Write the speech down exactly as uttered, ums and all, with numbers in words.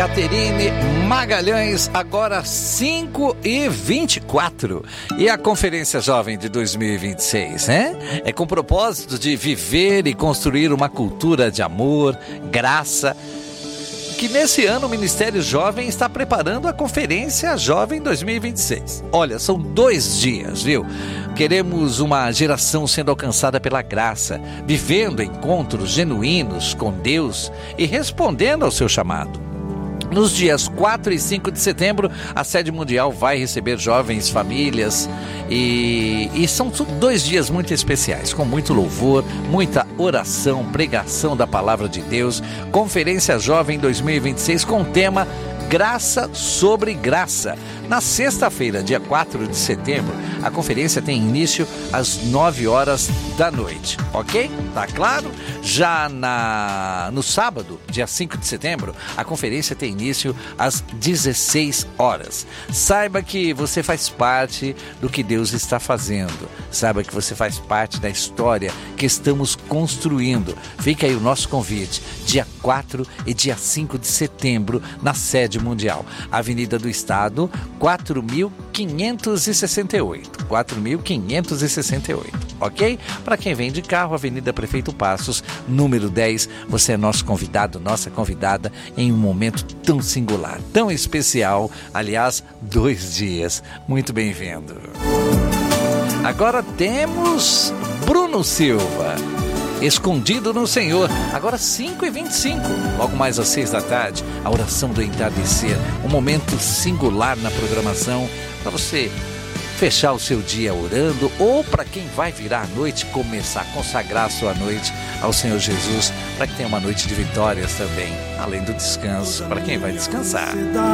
Caterine Magalhães, agora cinco e vinte e quatro. E a Conferência Jovem de dois mil e vinte e seis, né? É com o propósito de viver e construir uma cultura de amor, graça, que nesse ano o Ministério Jovem está preparando a Conferência Jovem dois mil e vinte e seis. Olha, são dois dias, viu? Queremos uma geração sendo alcançada pela graça, vivendo encontros genuínos com Deus e respondendo ao seu chamado. Nos dias quatro e cinco de setembro, a sede mundial vai receber jovens, famílias e, e são dois dias muito especiais, com muito louvor, muita oração, pregação da Palavra de Deus. Conferência Jovem dois mil e vinte e seis com o tema Graça sobre Graça. Na sexta-feira, dia quatro de setembro, a conferência tem início às nove horas da noite, ok? Tá claro? Já na, no sábado, dia cinco de setembro, a conferência tem início às dezesseis horas. Saiba que você faz parte do que Deus está fazendo. Saiba que você faz parte da história que estamos construindo. Fica aí o nosso convite, dia quatro e dia cinco de setembro, na sede mundial. Avenida do Estado, quatro mil quinhentos e sessenta e oito. quatro mil quinhentos e sessenta e oito, ok? Para quem vem de carro, Avenida Prefeito Passos, número dez, você é nosso convidado, nossa convidada, em um momento tão singular, tão especial. Aliás, dois dias. Muito bem-vindo. Agora temos Bruno Silva, Escondido no Senhor, agora cinco e vinte e cinco, logo mais às seis da tarde, a oração do entardecer, um momento singular na programação para você fechar o seu dia orando, ou para quem vai virar a noite, começar a consagrar a sua noite ao Senhor Jesus, para que tenha uma noite de vitórias também, além do descanso, para quem vai descansar.